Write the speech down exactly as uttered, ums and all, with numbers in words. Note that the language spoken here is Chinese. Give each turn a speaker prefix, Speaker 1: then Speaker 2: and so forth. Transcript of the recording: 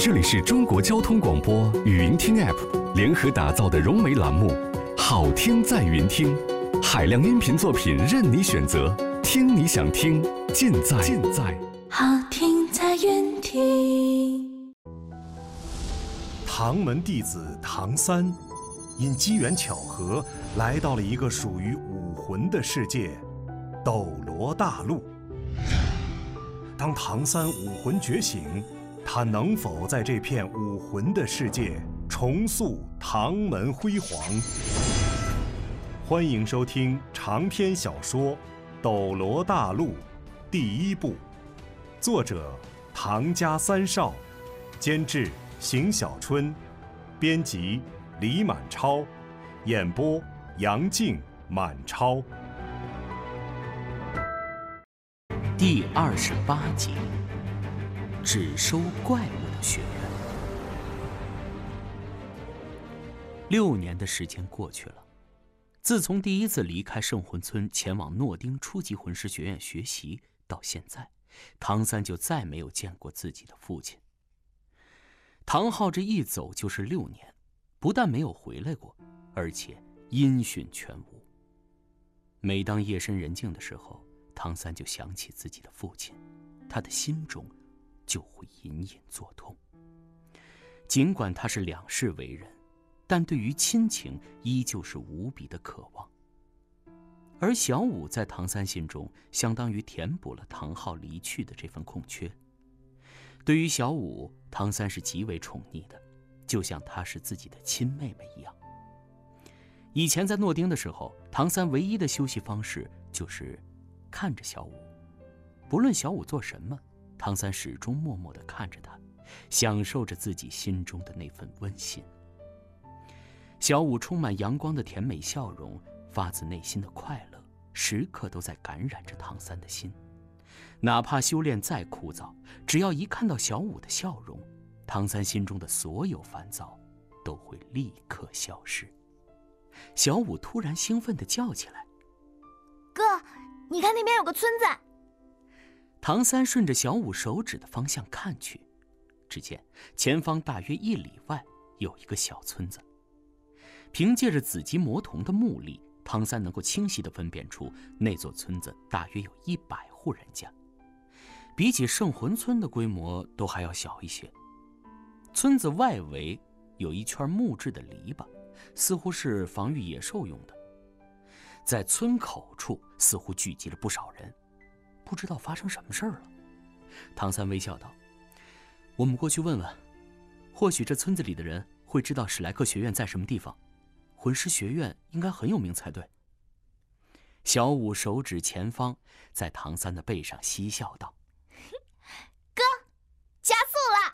Speaker 1: 这里是中国交通广播语音听 App 联合打造的融媒栏目《好听在云听》，海量音频作品任你选择，听你想听，尽在尽在
Speaker 2: 好听在云听。
Speaker 3: 唐门弟子唐三，因机缘巧合来到了一个属于武魂的世界——斗罗大陆。当唐三武魂觉醒，他能否在这片武魂的世界重塑唐门辉煌？欢迎收听长篇小说《斗罗大陆》第一部，作者唐家三少，监制邢小春，编辑李满超，演播杨静、满超。
Speaker 4: 第二十八集，只收怪物的学员。六年的时间过去了，自从第一次离开圣魂村前往诺丁初级魂师学院学习到现在，唐三就再没有见过自己的父亲。唐昊这一走就是六年，不但没有回来过，而且音讯全无。每当夜深人静的时候，唐三就想起自己的父亲，他的心中就会隐隐作痛。尽管他是两世为人，但对于亲情依旧是无比的渴望。而小五在唐三心中相当于填补了唐昊离去的这份空缺。对于小五，唐三是极为宠溺的，就像她是自己的亲妹妹一样。以前在诺丁的时候，唐三唯一的休息方式就是看着小五，不论小五做什么，唐三始终默默地看着他，享受着自己心中的那份温馨。小五充满阳光的甜美笑容，发自内心的快乐，时刻都在感染着唐三的心。哪怕修炼再枯燥，只要一看到小五的笑容，唐三心中的所有烦躁都会立刻消失。小五突然兴奋地叫起来：“
Speaker 5: 哥，你看那边有个村子！”
Speaker 4: 唐三顺着小五手指的方向看去，只见前方大约一里外有一个小村子。凭借着紫极魔瞳的目力，唐三能够清晰地分辨出那座村子大约有一百户人家，比起圣魂村的规模都还要小一些。村子外围有一圈木质的篱笆，似乎是防御野兽用的。在村口处似乎聚集了不少人，不知道发生什么事儿了。唐三微笑道：“我们过去问问，或许这村子里的人会知道史莱克学院在什么地方。魂师学院应该很有名才对。”小五手指前方，在唐三的背上嬉笑道：“